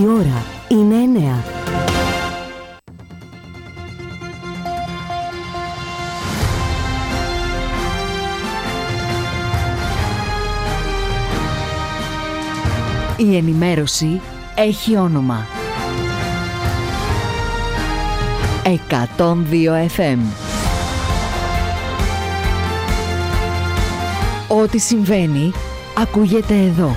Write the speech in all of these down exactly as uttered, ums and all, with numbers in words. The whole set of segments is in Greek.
Η ώρα είναι εννέα. Η ενημέρωση έχει όνομα. εκατόν δύο εφ εμ. Ό,τι συμβαίνει, ακούγεται εδώ.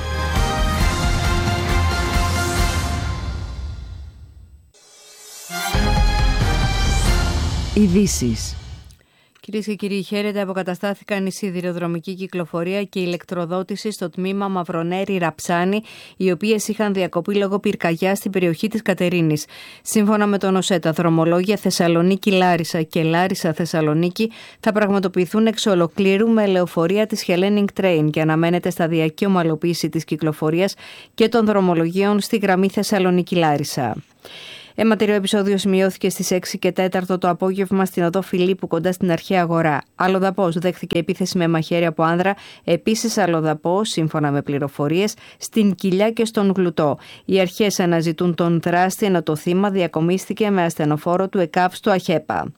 Ειδήσεις. Κυρίες και κύριοι, χαίρετε. Αποκαταστάθηκαν η σιδηροδρομική κυκλοφορία και η ηλεκτροδότηση στο τμήμα Μαυρονέρη-Ραψάνη, οι οποίες είχαν διακοπεί λόγω πυρκαγιάς στην περιοχή της Κατερίνης. Σύμφωνα με τον ΟΣΕ, τα δρομολόγια Θεσσαλονίκη-Λάρισα και Λάρισα-Θεσσαλονίκη θα πραγματοποιηθούν εξ ολοκλήρου με λεωφορεία της Hellenic Train και αναμένεται σταδιακή ομαλοποίηση της κυκλοφορίας και των δρομολογίων στη γραμμή Θεσσαλονίκη-Λάρισα. Αιματηρό επεισόδιο σημειώθηκε στις έξι και τέσσερα το απόγευμα στην οδό Φιλίππου κοντά στην Αρχαία Αγορά. Αλλοδαπός δέχθηκε επίθεση με μαχαίρι από άνδρα. Επίσης, αλλοδαπός, σύμφωνα με πληροφορίες, στην Κοιλιά και στον Γλουτό. Οι αρχές αναζητούν τον δράστη, ενώ το θύμα διακομίστηκε με ασθενοφόρο του ΕΚΑΒ στο ΑΧΕΠΑ.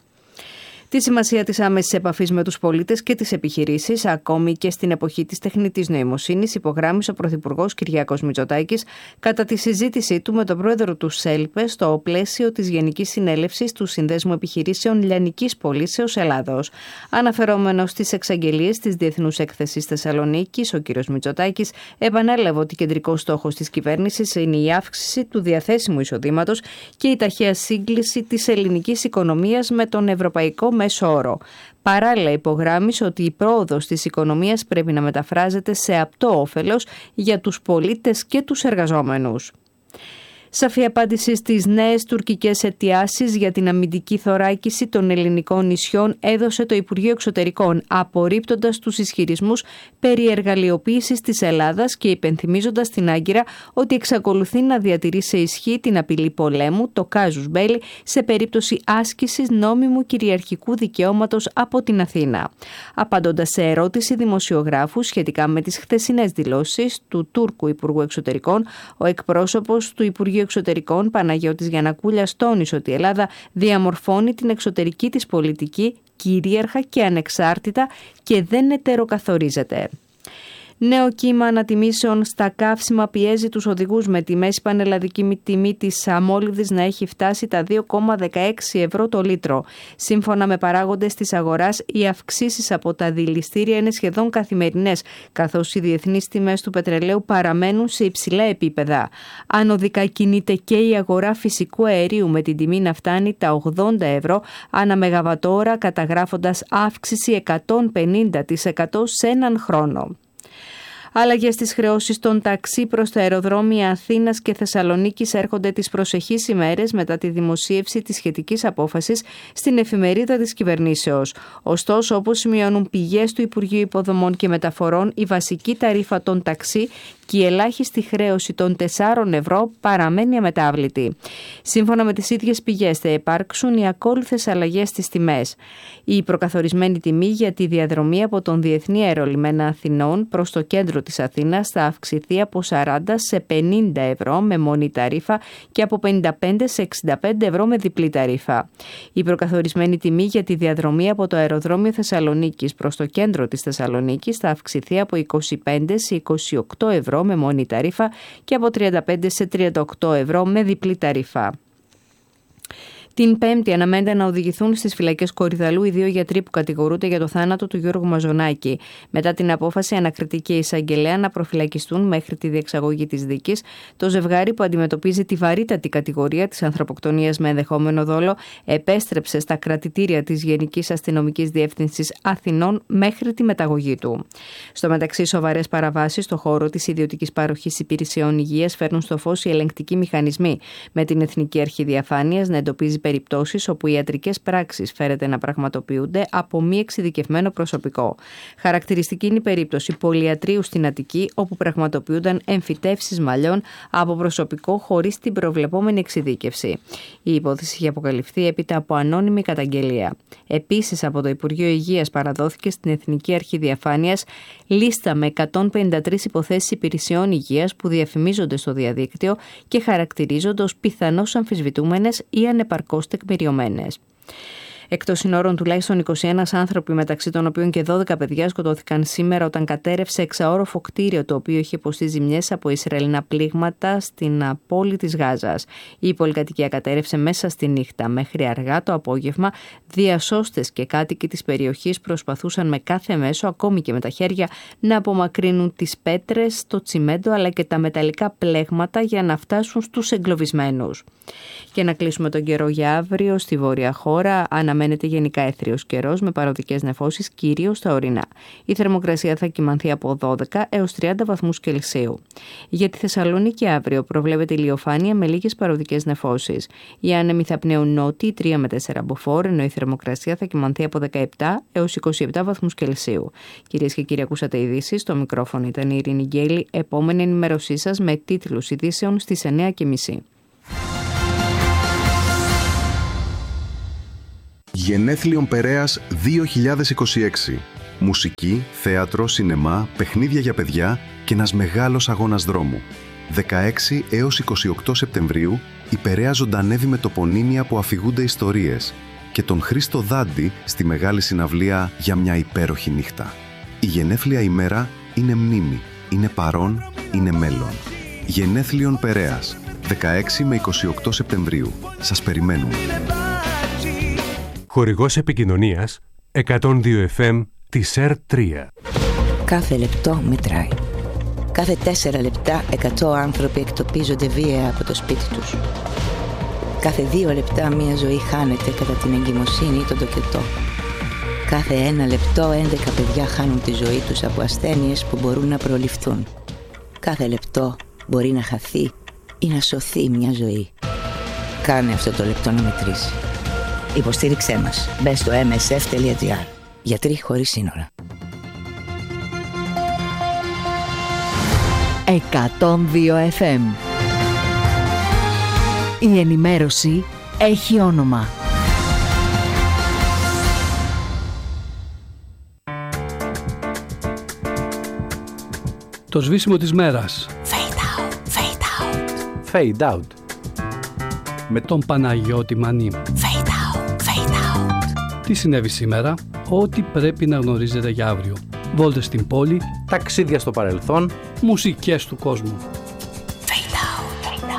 Τη σημασία της άμεσης επαφής με τους πολίτες και τις επιχειρήσεις, ακόμη και στην εποχή της τεχνητής νοημοσύνης, υπογράμμισε ο Πρωθυπουργός Κυριάκος Μητσοτάκης κατά τη συζήτησή του με τον πρόεδρο του ΣΕΛΠΕ στο πλαίσιο της Γενικής Συνέλευσης του Συνδέσμου Επιχειρήσεων Λιανικής Πωλήσεως Ελλάδος. Αναφερόμενος στις εξαγγελίες της Διεθνούς Έκθεσης Θεσσαλονίκης, ο κ. Μητσοτάκης επανέλαβε ότι κεντρικός στόχος της κυβέρνησης είναι η αύξηση του διαθέσιμου εισοδήματος και η ταχεία σύγκληση της ελληνικής οικονομίας με τον ευρωπαϊκό μέσο όρο. Παράλληλα, υπογράμμισε ότι η πρόοδος της οικονομίας πρέπει να μεταφράζεται σε απτό όφελος για τους πολίτες και τους εργαζόμενους. Σαφή απάντηση στις νέες τουρκικές αιτιάσεις για την αμυντική θωράκιση των ελληνικών νησιών έδωσε το Υπουργείο Εξωτερικών, απορρίπτοντας τους ισχυρισμούς περί εργαλειοποίησης της Ελλάδας και υπενθυμίζοντας στην Άγκυρα ότι εξακολουθεί να διατηρεί σε ισχύ την απειλή πολέμου, το κάζους μπέλι, σε περίπτωση άσκησης νόμιμου κυριαρχικού δικαιώματος από την Αθήνα. Απαντώντας σε ερώτηση δημοσιογράφου σχετικά με τις χθεσινές δηλώσεις του Τούρκου Υπουργού Εξωτερικών, ο εκπρόσωπος του Υπουργείου Εξωτερικών Παναγιώτης Γιαννακούλιας τόνισε ότι η Ελλάδα διαμορφώνει την εξωτερική της πολιτική κυρίαρχα και ανεξάρτητα και δεν ετεροκαθορίζεται. Νέο κύμα ανατιμήσεων στα καύσιμα πιέζει τους οδηγούς, με τη μέση πανελλαδική τιμή της αμόλυβδης να έχει φτάσει τα δύο κόμμα δεκαέξι ευρώ το λίτρο. Σύμφωνα με παράγοντες της αγοράς, οι αυξήσεις από τα δηληστήρια είναι σχεδόν καθημερινές, καθώς οι διεθνείς τιμές του πετρελαίου παραμένουν σε υψηλά επίπεδα. Ανωδικά κινείται και η αγορά φυσικού αερίου, με την τιμή να φτάνει τα ογδόντα ευρώ ανά μεγαβατόρα, καταγράφοντας αύξηση εκατόν πενήντα τοις εκατό σε έναν χρόνο. Αλλαγές στις χρεώσεις των ταξί προς τα αεροδρόμια Αθήνας και Θεσσαλονίκης έρχονται τις προσεχείς ημέρες μετά τη δημοσίευση της σχετικής απόφασης στην εφημερίδα της κυβερνήσεως. Ωστόσο, όπως σημειώνουν πηγές του Υπουργείου Υποδομών και Μεταφορών, η βασική ταρίφα των ταξί και η ελάχιστη χρέωση των τεσσάρων ευρώ παραμένει αμετάβλητη. Σύμφωνα με τις ίδιες πηγές, θα υπάρξουν οι ακόλουθες αλλαγές στις τιμές. Η προκαθορισμένη τιμή για τη διαδρομή από τον Διεθνή Αερολιμένα Αθηνών προς το κέντρο της Αθήνας θα αυξηθεί από σαράντα σε πενήντα ευρώ με μόνη ταρίφα και από πενήντα πέντε σε εξήντα πέντε ευρώ με διπλή ταρίφα. Η προκαθορισμένη τιμή για τη διαδρομή από το αεροδρόμιο Θεσσαλονίκης προς το κέντρο της Θεσσαλονίκης θα αυξηθεί από είκοσι πέντε σε είκοσι οκτώ ευρώ με μόνη ταρίφα και από τριάντα πέντε σε τριάντα οκτώ ευρώ με διπλή ταρίφα. Την Πέμπτη αναμένεται να οδηγηθούν στις φυλακές Κορυδαλού οι δύο γιατροί που κατηγορούνται για το θάνατο του Γιώργου Μαζονάκη. Μετά την απόφαση ανακριτική εισαγγελέα να προφυλακιστούν μέχρι τη διεξαγωγή της δίκης, το ζευγάρι που αντιμετωπίζει τη βαρύτατη κατηγορία της ανθρωποκτονίας με ενδεχόμενο δόλο επέστρεψε στα κρατητήρια της Γενικής Αστυνομικής Διεύθυνσης Αθηνών μέχρι τη μεταγωγή του. Στο μεταξύ, σοβαρές παραβάσεις στον χώρο της ιδιωτικής παροχής υπηρεσιών υγείας φέρνουν στο φως οι ελεγκτικοί μηχανισμοί, με την Εθνική Αρχή Διαφάνειας να εντοπίζει περιπτώσεις όπου οι ιατρικές πράξεις φέρεται να πραγματοποιούνται από μη εξειδικευμένο προσωπικό. Χαρακτηριστική είναι η περίπτωση πολυιατρίου στην Αττική, όπου πραγματοποιούνταν εμφυτεύσεις μαλλιών από προσωπικό χωρίς την προβλεπόμενη εξειδίκευση. Η υπόθεση είχε αποκαλυφθεί έπειτα από ανώνυμη καταγγελία. Επίσης, από το Υπουργείο Υγείας παραδόθηκε στην Εθνική Αρχή Διαφάνειας λίστα με εκατόν πενήντα τρεις υποθέσεις υπηρεσιών υγείας που διαφημίζονται στο διαδίκτυο και χαρακτηρίζονται ως πιθανώς αμφισβητούμενες ή ανεπαρκώς τεκμηριωμένες. Εκτός συνόρων, τουλάχιστον είκοσι ένα άνθρωποι, μεταξύ των οποίων και δώδεκα παιδιά, σκοτώθηκαν σήμερα όταν κατέρευσε εξαόροφο κτίριο το οποίο είχε υποστεί ζημιές από Ισραηλινά πλήγματα στην πόλη της Γάζας. Η πολυκατοικία κατέρευσε μέσα στη νύχτα. Μέχρι αργά το απόγευμα, διασώστες και κάτοικοι της περιοχής προσπαθούσαν με κάθε μέσο, ακόμη και με τα χέρια, να απομακρύνουν τις πέτρες, το τσιμέντο αλλά και τα μεταλλικά πλέγματα για να φτάσουν στους εγκλωβισμένους. Και να κλείσουμε τον καιρό για αύριο. Στη βόρεια χώρα αναμένεται γενικά έθριος καιρός με παροδικές νεφώσεις, κυρίως στα ορεινά. Η θερμοκρασία θα κυμανθεί από δώδεκα έως τριάντα βαθμούς Κελσίου. Για τη Θεσσαλονίκη αύριο προβλέπεται ηλιοφάνεια με λίγες παροδικές νεφώσεις. Οι άνεμοι θα πνέουν νότιοι τρία με τέσσερα μποφόρ, ενώ η θερμοκρασία θα κυμανθεί από δεκαεπτά έως είκοσι επτά βαθμούς Κελσίου. Κυρίες και κύριοι, ακούσατε ειδήσεις. Στο μικρόφωνο ήταν η Ειρήνη Γκέλη. Επόμενη ενημέρωσή σας με τίτλους ειδήσεων στις εννιά και μισή. Γενέθλιον Περέας δύο χιλιάδες είκοσι έξι. Μουσική, θέατρο, σινεμά, παιχνίδια για παιδιά και ένας μεγάλος αγώνας δρόμου. δεκαέξι έως είκοσι οκτώ Σεπτεμβρίου η Περαία ζωντανεύει με τοπονύμια που αφηγούνται ιστορίες και τον Χρήστο Δάντη στη μεγάλη συναυλία για μια υπέροχη νύχτα. Η γενέθλια ημέρα είναι μνήμη, είναι παρόν, είναι μέλλον. Γενέθλιον Περέας, δεκαέξι με είκοσι οκτώ Σεπτεμβρίου. Σας περιμένουμε. Χορηγός επικοινωνίας εκατόν δύο εφ εμ της ΕΡ τρία. Κάθε λεπτό μετράει. Κάθε τέσσερα λεπτά εκατό άνθρωποι εκτοπίζονται βία από το σπίτι τους. Κάθε δύο λεπτά μία ζωή χάνεται κατά την εγκυμοσύνη ή τον τοκετό. Κάθε ένα λεπτό έντεκα παιδιά χάνουν τη ζωή τους από ασθένειες που μπορούν να προληφθούν. Κάθε λεπτό μπορεί να χαθεί ή να σωθεί μια ζωή. Κάνε αυτό το λεπτό να μετρήσει. Υποστήριξέ μας. Μπες στο εμ ες εφ τελεία τζι άρ. Γιατροί χωρίς σύνορα. εκατόν δύο εφ εμ. Η ενημέρωση έχει όνομα. Το σβήσιμο της μέρας. Fade out, fade out. Fade out. Με τον Παναγιώτη Μανή. Fade out, fade out. Τι συνέβη σήμερα, ό,τι πρέπει να γνωρίζετε για αύριο. Βόλτες στην πόλη, Ταξίδια στο παρελθόν, μουσικές του κόσμου.